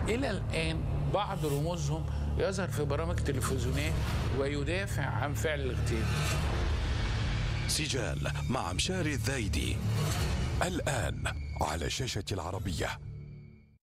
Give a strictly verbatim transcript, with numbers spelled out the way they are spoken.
إلى الآن بعض رموزهم يظهر في برامج تلفزيونية ويدافع عن فعل الاغتيال. سجال مع مشاري الذايدي الآن على شاشة العربية.